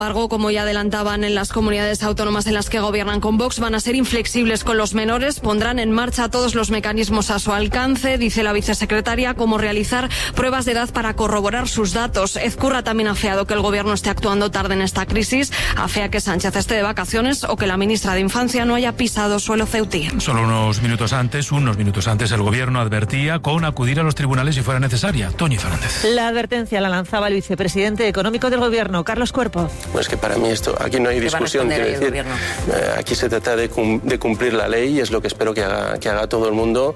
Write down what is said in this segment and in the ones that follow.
Sin embargo, como ya adelantaban en las comunidades autónomas en las que gobiernan con Vox, van a ser inflexibles con los menores, pondrán en marcha todos los mecanismos a su alcance, dice la vicesecretaria, como realizar pruebas de edad para corroborar sus datos. Ezcurra también ha afeado que el gobierno esté actuando tarde en esta crisis, afea que Sánchez esté de vacaciones o que la ministra de Infancia no haya pisado suelo ceutí. Solo unos minutos antes, el gobierno advertía con acudir a los tribunales si fuera necesaria. Toñi Fernández. La advertencia la lanzaba el vicepresidente económico del gobierno, Carlos Cuerpo. Pues que para mí aquí no hay discusión, quiero decir, aquí se trata de cumplir la ley y es lo que espero que haga todo el mundo,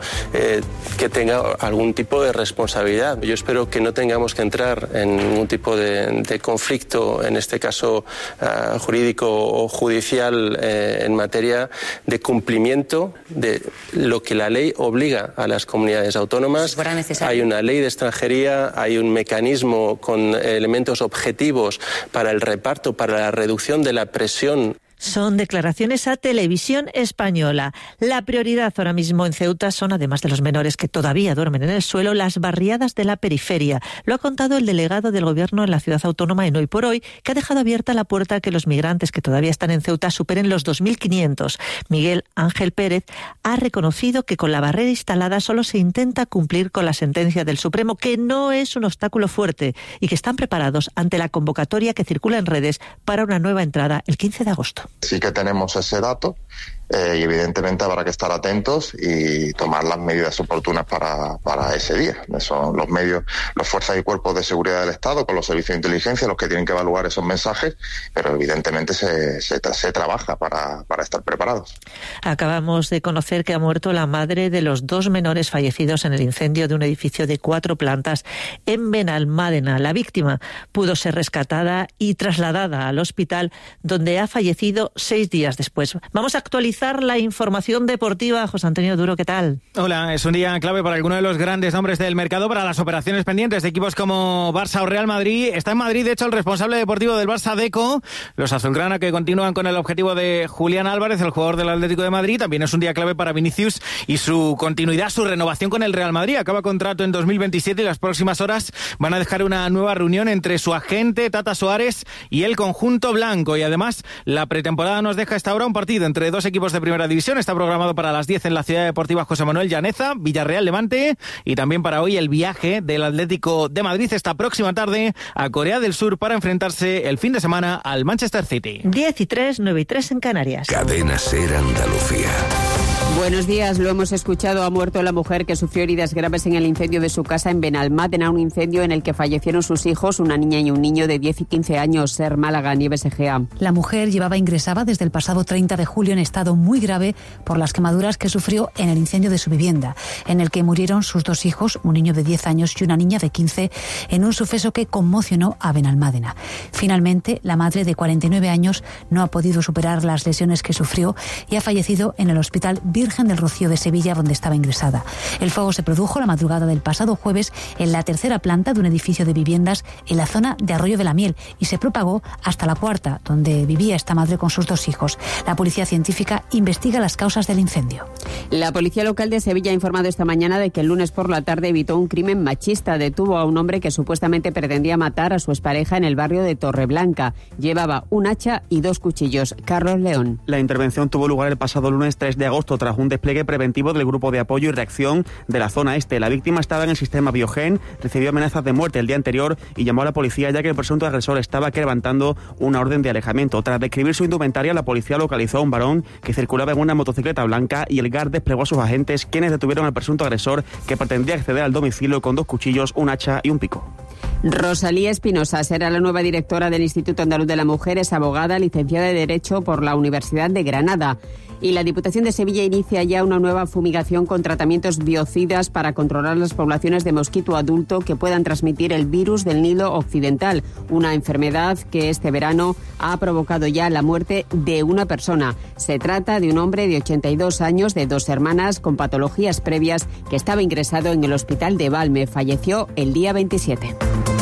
que tenga algún tipo de responsabilidad. Yo espero que no tengamos que entrar en ningún tipo de conflicto, en este caso jurídico o judicial, en materia de cumplimiento de lo que la ley obliga a las comunidades autónomas. Hay una ley de extranjería, hay un mecanismo con elementos objetivos para el reparto, para la reducción de la presión. Son declaraciones a Televisión Española. La prioridad ahora mismo en Ceuta son, además de los menores que todavía duermen en el suelo, las barriadas de la periferia. Lo ha contado el delegado del Gobierno en la ciudad autónoma en Hoy por Hoy, que ha dejado abierta la puerta a que los migrantes que todavía están en Ceuta superen los 2.500. Miguel Ángel Pérez ha reconocido que con la barrera instalada solo se intenta cumplir con la sentencia del Supremo, que no es un obstáculo fuerte y que están preparados ante la convocatoria que circula en redes para una nueva entrada el 15 de agosto. Sí que tenemos ese dato y evidentemente habrá que estar atentos y tomar las medidas oportunas para ese día. Son los medios, las fuerzas y cuerpos de seguridad del Estado, con los servicios de inteligencia, los que tienen que evaluar esos mensajes, pero evidentemente se trabaja para estar preparados. Acabamos de conocer que ha muerto la madre de los 2 menores fallecidos en el incendio de un edificio de 4 plantas en Benalmádena. La víctima pudo ser rescatada y trasladada al hospital, donde ha fallecido 6 días después. Vamos a actualizar la información deportiva. José Antonio Duro, ¿qué tal? Hola, es un día clave para alguno de los grandes nombres del mercado para las operaciones pendientes de equipos como Barça o Real Madrid. Está en Madrid, de hecho, el responsable deportivo del Barça, Deco. Los azulgrana que continúan con el objetivo de Julián Álvarez, el jugador del Atlético de Madrid. También es un día clave para Vinicius y su continuidad, su renovación con el Real Madrid. Acaba contrato en 2027 y las próximas horas van a dejar una nueva reunión entre su agente, Tata Suárez, y el conjunto blanco. Y además, la pretemporada nos deja esta hora un partido entre 2 equipos de primera división. Está programado para las 10 en la Ciudad Deportiva José Manuel Llaneza, Villarreal Levante, y también para hoy el viaje del Atlético de Madrid esta próxima tarde a Corea del Sur para enfrentarse el fin de semana al Manchester City. 10:03, 9:03 en Canarias. Cadena SER Andalucía. Buenos días, lo hemos escuchado. Ha muerto la mujer que sufrió heridas graves en el incendio de su casa en Benalmádena, un incendio en el que fallecieron sus hijos, una niña y un niño de 10 y 15 años. SER Málaga, Nieves Egea. La mujer llevaba ingresada desde el pasado 30 de julio en estado muy grave por las quemaduras que sufrió en el incendio de su vivienda, en el que murieron sus 2 hijos, un niño de 10 años y una niña de 15, en un suceso que conmocionó a Benalmádena. Finalmente, la madre de 49 años no ha podido superar las lesiones que sufrió y ha fallecido en el Hospital Virgen del Rocío de Sevilla, donde estaba ingresada. El fuego se produjo la madrugada del pasado jueves en la 3ª planta de un edificio de viviendas en la zona de Arroyo de la Miel y se propagó hasta la 4ª, donde vivía esta madre con sus 2 hijos. La policía científica investiga las causas del incendio. La policía local de Sevilla ha informado esta mañana de que el lunes por la tarde evitó un crimen machista. Detuvo a un hombre que supuestamente pretendía matar a su expareja en el barrio de Torreblanca. Llevaba un hacha y 2 cuchillos. Carlos León. La intervención tuvo lugar el pasado lunes 3 de agosto tras un despliegue preventivo del Grupo de Apoyo y Reacción de la Zona Este. La víctima estaba en el sistema Biogen, recibió amenazas de muerte el día anterior y llamó a la policía ya que el presunto agresor estaba levantando una orden de alejamiento. Tras describir su indumentaria, la policía localizó a un varón que circulaba en una motocicleta blanca y el GAR desplegó a sus agentes, quienes detuvieron al presunto agresor que pretendía acceder al domicilio con 2 cuchillos, un hacha y un pico. Rosalía Espinosa será la nueva directora del Instituto Andaluz de la Mujer. Es abogada, licenciada en Derecho por la Universidad de Granada. Y la Diputación de Sevilla inicia ya una nueva fumigación con tratamientos biocidas para controlar las poblaciones de mosquito adulto que puedan transmitir el virus del Nilo Occidental, una enfermedad que este verano ha provocado ya la muerte de una persona. Se trata de un hombre de 82 años, de 2 hermanas con patologías previas, que estaba ingresado en el hospital de Valme. Falleció el día 27.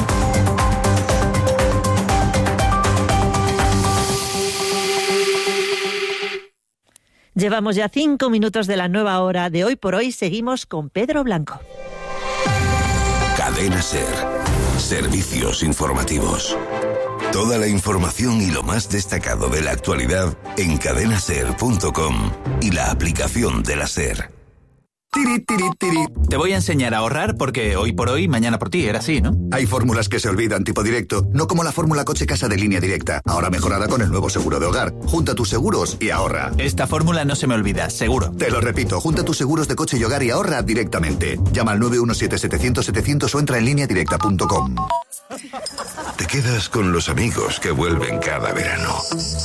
Llevamos ya 5 minutos de la nueva hora de Hoy por Hoy. Seguimos con Pedro Blanco. Cadena SER. Servicios informativos. Toda la información y lo más destacado de la actualidad en cadenaser.com y la aplicación de la SER. Tiri, tiri, tiri. Te voy a enseñar a ahorrar porque hoy por hoy, mañana por ti, era así, ¿no? Hay fórmulas que se olvidan tipo directo, no como la fórmula coche-casa de Línea Directa, ahora mejorada con el nuevo seguro de hogar. Junta tus seguros y ahorra. Esta fórmula no se me olvida, seguro. Te lo repito, junta tus seguros de coche y hogar y ahorra directamente. Llama al 917-700-700 o entra en lineadirecta.com. Te quedas con los amigos que vuelven cada verano.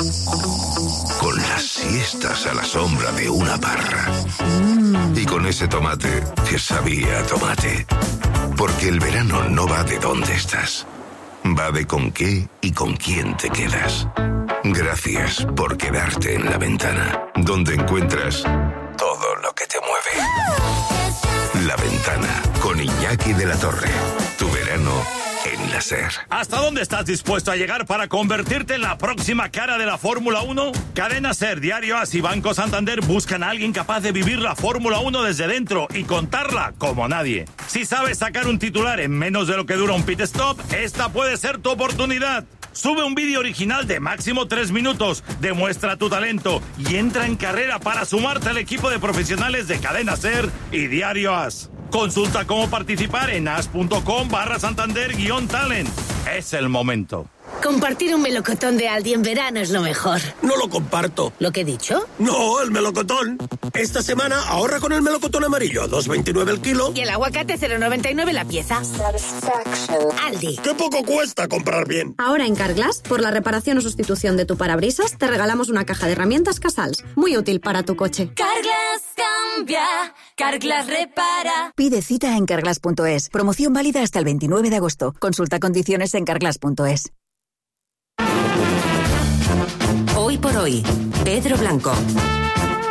Con las siestas a la sombra de una parra. Y con ese tomate que sabía a tomate. Porque el verano no va de dónde estás. Va de con qué y con quién te quedas. Gracias por quedarte en La Ventana, donde encuentras todo lo que te mueve. La Ventana, con Iñaki de la Torre. Tu verano en la SER. ¿Hasta dónde estás dispuesto a llegar para convertirte en la próxima cara de la Fórmula 1? Cadena SER, Diario AS y Banco Santander buscan a alguien capaz de vivir la Fórmula 1 desde dentro y contarla como nadie. Si sabes sacar un titular en menos de lo que dura un pit stop, esta puede ser tu oportunidad. Sube un vídeo original de máximo 3 minutos, demuestra tu talento y entra en carrera para sumarte al equipo de profesionales de Cadena SER y Diario AS. Consulta cómo participar en as.com/Santander-talent. Es el momento. Compartir un melocotón de Aldi en verano es lo mejor. No lo comparto. ¿Lo que he dicho? No, el melocotón. Esta semana ahorra con el melocotón amarillo a 2,29 el kilo. Y el aguacate 0,99 la pieza. Aldi. ¡Qué poco cuesta comprar bien! Ahora en Carglass, por la reparación o sustitución de tu parabrisas, te regalamos una caja de herramientas Casals. Muy útil para tu coche. Carglass cambia, Carglass repara. Pide cita en carglass.es. Promoción válida hasta el 29 de agosto. Consulta condiciones en carglass.es. Hoy por hoy, Pedro Blanco.